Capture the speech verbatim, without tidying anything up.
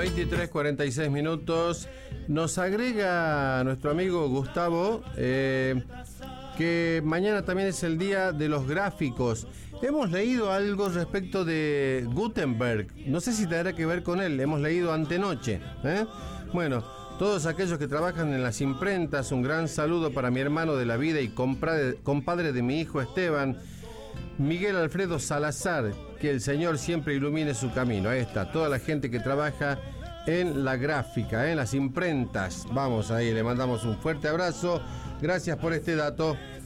veintitrés cuarenta y seis minutos. Nos agrega nuestro amigo Gustavo eh, que mañana también es el día de los gráficos. Hemos leído algo respecto de Gutenberg. No sé si tendrá que ver con él. Hemos leído antenoche. ¿eh? Bueno, todos aquellos que trabajan en las imprentas, un gran saludo para mi hermano de la vida y compadre, compadre de mi hijo Esteban, Miguel Alfredo Salazar. Que el Señor siempre ilumine su camino. Ahí está, toda la gente que trabaja en la gráfica, en las imprentas. Vamos ahí, le mandamos un fuerte abrazo. Gracias por este dato.